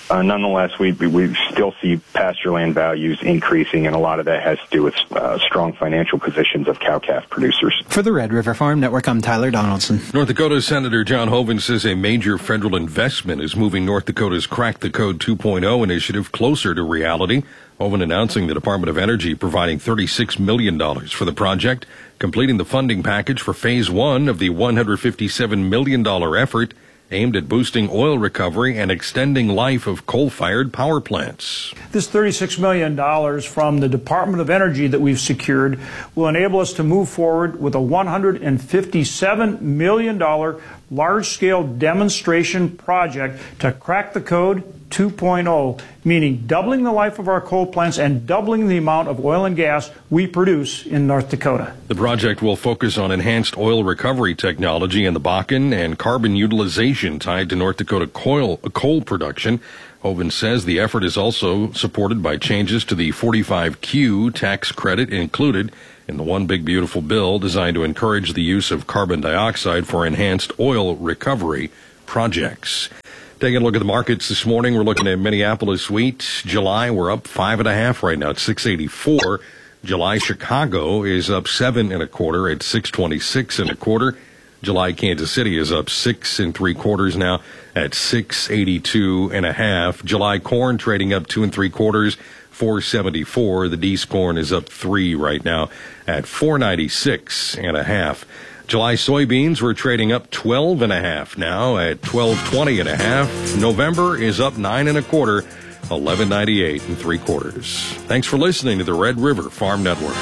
nonetheless, we still see pasture land values increasing, and a lot of that has to do with strong financial positions of cow-calf producers. For the Red River Farm Network, I'm Tyler Donaldson. North Dakota Senator John Hoeven says a major federal investment is moving North Dakota's Crack the Code 2.0 initiative closer to reality. Hoeven announcing the Department of Energy providing $36 million for the project, completing the funding package for Phase 1 of the $157 million effort aimed at boosting oil recovery and extending life of coal-fired power plants. This $36 million from the Department of Energy that we've secured will enable us to move forward with a $157 million large-scale demonstration project to crack the code 2.0, meaning doubling the life of our coal plants and doubling the amount of oil and gas we produce in North Dakota. The project will focus on enhanced oil recovery technology in the Bakken and carbon utilization tied to North Dakota coal production. Hoeven says the effort is also supported by changes to the 45Q tax credit included in the One Big Beautiful Bill designed to encourage the use of carbon dioxide for enhanced oil recovery projects. Taking a look at the markets this morning, we're looking at Minneapolis wheat. July, we're up 5.5 right now at 684. July Chicago is up 7 1/4 at 626 1/4. July Kansas City is up 6 3/4 now at 682 1/2. July corn trading up 2 3/4, 474. The D's corn is up 3 right now at 496 1/2. July soybeans were trading up 12 1/2 now at 1220 1/2. November is up 9 1/4, 1198 3/4. Thanks for listening to the Red River Farm Network.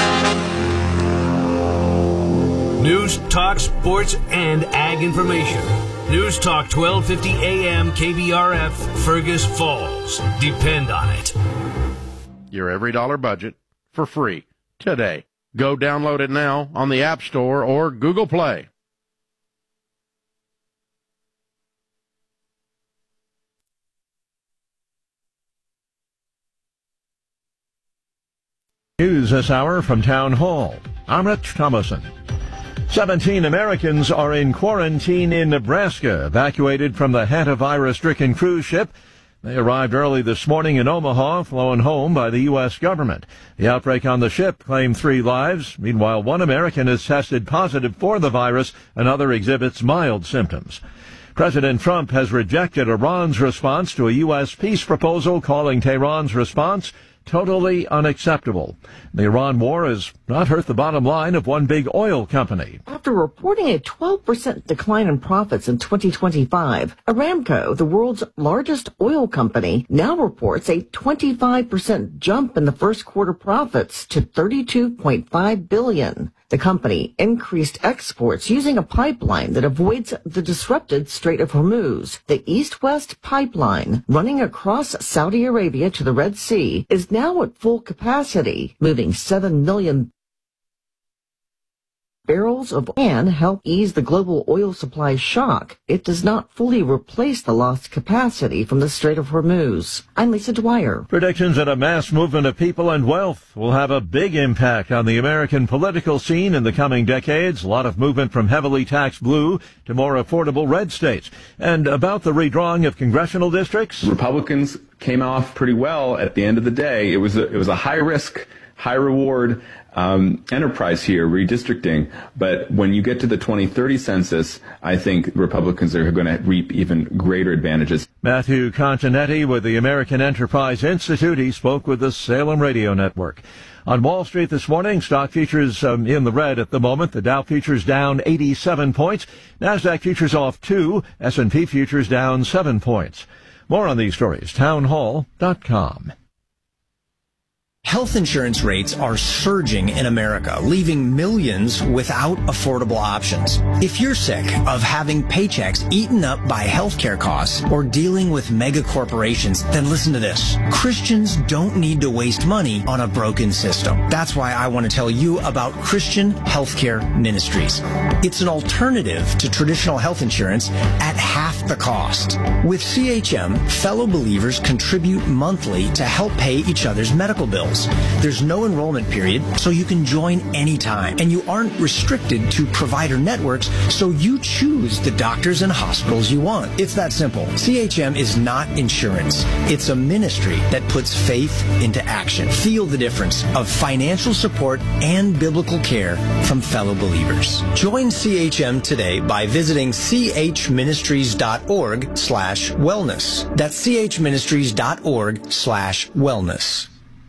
News, talk, sports, and ag information. News Talk 1250 AM KBRF, Fergus Falls. Depend on it. Your every dollar budget for free today. Go download it now on the App Store or Google Play. News this hour from Town Hall. I'm Rich Thomason. 17 Americans are in quarantine in Nebraska, evacuated from the hantavirus-stricken cruise ship. They arrived early this morning in Omaha, flown home by the U.S. government. The outbreak on the ship claimed 3 lives. Meanwhile, 1 American is tested positive for the virus. Another exhibits mild symptoms. President Trump has rejected Iran's response to a U.S. peace proposal, calling Tehran's response totally unacceptable. The Iran war has not hurt the bottom line of one big oil company. After reporting a 12% decline in profits in 2025, Aramco, the world's largest oil company, now reports a 25% jump in the first quarter profits to $32.5 billion. The company increased exports using a pipeline that avoids the disrupted Strait of Hormuz. The East-West pipeline, running across Saudi Arabia to the Red Sea, is now at full capacity, moving 7 million barrels of oil and help ease the global oil supply shock. It does not fully replace the lost capacity from the Strait of Hormuz. I'm Lisa Dwyer. Predictions that a mass movement of people and wealth will have a big impact on the American political scene in the coming decades. A lot of movement from heavily taxed blue to more affordable red states. And about the redrawing of congressional districts, Republicans came off pretty well at the end of the day. It was a high risk, high reward enterprise here, redistricting. But when you get to the 2030 census, I think Republicans are going to reap even greater advantages. Matthew Continetti with the American Enterprise Institute. He spoke with the Salem Radio Network. On Wall Street this morning, stock futures in the red at the moment. The Dow futures down 87 points. NASDAQ futures off 2. S&P futures down 7 points. More on these stories, townhall.com. Health insurance rates are surging in America, leaving millions without affordable options. If you're sick of having paychecks eaten up by healthcare costs or dealing with mega corporations, then listen to this. Christians don't need to waste money on a broken system. That's why I want to tell you about Christian Healthcare Ministries. It's an alternative to traditional health insurance at half the cost. With CHM, fellow believers contribute monthly to help pay each other's medical bills. hospitals. There's no enrollment period, so you can join anytime. And you aren't restricted to provider networks, so you choose the doctors and hospitals you want. It's that simple. CHM is not insurance. It's a ministry that puts faith into action. Feel the difference of financial support and biblical care from fellow believers. Join CHM today by visiting chministries.org/wellness. That's chministries.org/wellness.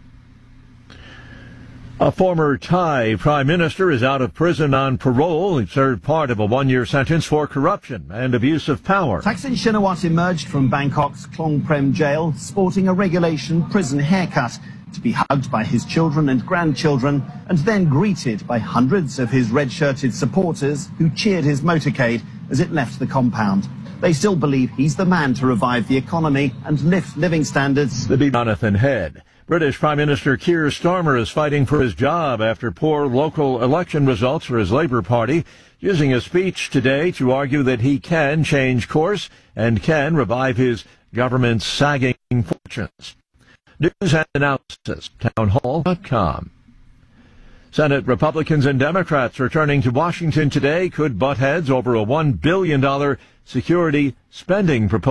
A former Thai prime minister is out of prison on parole. He served part of a one-year sentence for corruption and abuse of power. Thaksin Shinawatra emerged from Bangkok's Klong Prem jail sporting a regulation prison haircut, to be hugged by his children and grandchildren and then greeted by hundreds of his red-shirted supporters who cheered his motorcade as it left the compound. They still believe he's the man to revive the economy and lift living standards. Jonathan Head. British Prime Minister Keir Starmer is fighting for his job after poor local election results for his Labour Party, using a speech today to argue that he can change course and can revive his government's sagging fortunes. News and analysis, townhall.com. Senate Republicans and Democrats returning to Washington today could butt heads over a $1 billion security spending proposal.